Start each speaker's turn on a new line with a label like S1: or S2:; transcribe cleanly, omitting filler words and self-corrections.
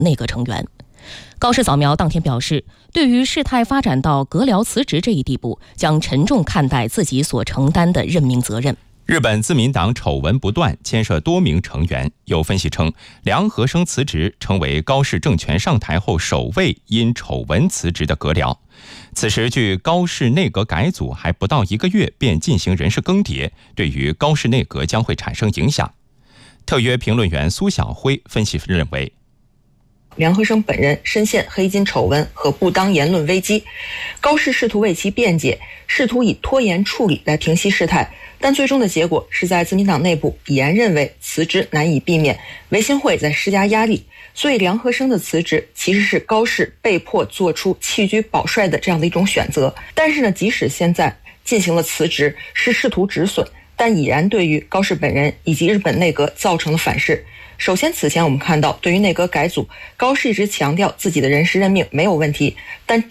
S1: 内阁成员。高市扫描当天表示，对于事态发展到阁僚辞职这一地步，将沉重看待自己所承担的任命责任。
S2: 日本自民党丑闻不断，牵涉多名成员。有分析称，梁和生辞职成为高市政权上台后首位因丑闻辞职的阁僚。此时距高市内阁改组还不到1个月，便进行人事更迭，对于高市内阁将会产生影响。特约评论员苏晓辉分析认为，
S3: 梁和生本人深陷黑金丑闻和不当言论危机，高市试图为其辩解，试图以拖延处理来平息事态，但最终的结果是在自民党内部已然认为辞职难以避免，维新会在施加压力，所以梁和生的辞职其实是高市被迫做出弃车保帅的这样的一种选择。但是呢，即使现在进行了辞职，是试图止损，但已然对于高市本人以及日本内阁造成了反噬。首先，此前我们看到，对于内阁改组，高市一直强调自己的人事任命没有问题，但